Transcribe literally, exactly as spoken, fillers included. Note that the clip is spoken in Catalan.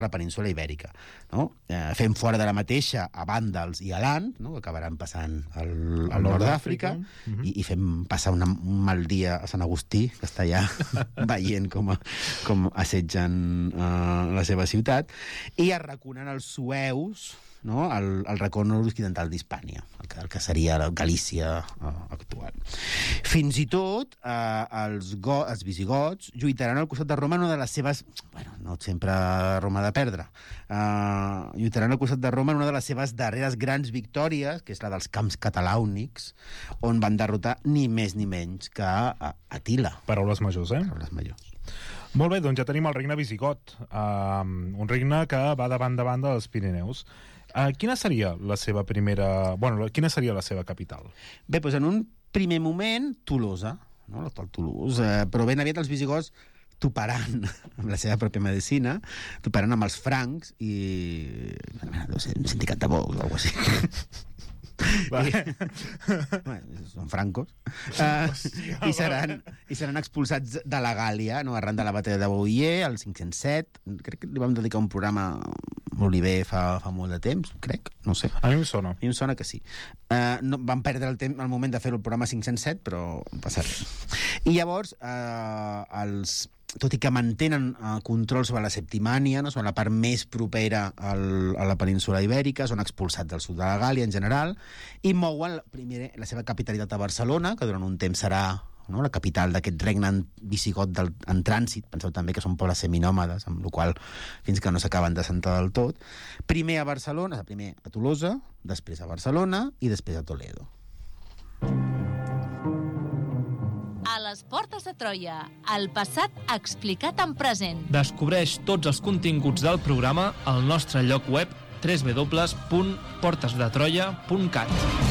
la península Ibèrica, no? Eh, fem fora de la mateixa a vàndals i alant, no? Que acabaran passant al, al nord d'Àfrica, uh-huh. i, i fem passar una, un mal dia a Sant Agustí, que està ja veient com, a, com assetgen uh, la seva ciutat, i arraconen els sueus, no? el, el racó nord-occidental d'Hispània, el, que, el que seria la Galícia uh, actual. Fins i tot uh, els, go, els visigots lluitaran al costat de Roma en una de les seves... Bueno, no sempre Roma de perdre. Uh, lluitaran al costat de Roma en una de les seves darreres grans victòries, que és la dels camps catalàunics, on van derrotar ni més ni menys que uh, Àtila. Paraules majors, eh? Paraules majors. Molt bé, doncs ja tenim el regne visigot, uh, un regne que va davant davant dels Pirineus. Uh, quina seria la seva primera... Bueno, quina seria la seva capital? Bé, doncs en un primer moment, Tolosa, no? L'actual Toulouse, eh, però ben aviat els visigots toparan amb la seva pròpia medicina, toparan amb els francs i... no sé, un sindicat de Vox o alguna cosa així. I, bueno, són francos uh, i, seran, i seran expulsats de la Gàlia, no? Arran de la batalla de Bouillé el cinc-cents set. Crec que li vam dedicar un programa a l'Oliver fa, fa molt de temps, crec, no sé. A mi em sona. A mi em sona que sí. Uh, no, van perdre el, temps, el moment de fer el programa cinc-cents set, però no passa res. I llavors uh, els tot i que mantenen uh, control sobre la Septimània, no? Sobre la part més propera al, a la península Ibèrica, són expulsats del sud de la Gàlia en general, i mouen la, primer, la seva capitalitat a Barcelona, que durant un temps serà, no? La capital d'aquest regne visigot del, en trànsit. Penseu també que són pobles seminòmades, amb la qual fins que no s'acaben de sentar del tot. Primer a Barcelona, primer a Tolosa, després a Barcelona i després a Toledo. A les portes de Troia, el passat explicat en present. Descobreix tots els continguts del programa al nostre lloc web w w w punt portes de troia punt cat.